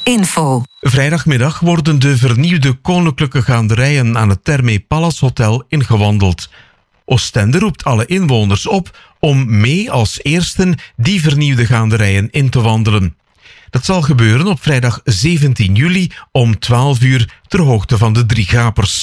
info. Vrijdagmiddag worden de vernieuwde koninklijke gaanderijen aan het Thermé Palace Hotel ingewandeld. Oostende roept alle inwoners op om mee als eersten die vernieuwde gaanderijen in te wandelen. Dat zal gebeuren op vrijdag 17 juli om 12 uur ter hoogte van de Drie Gapers.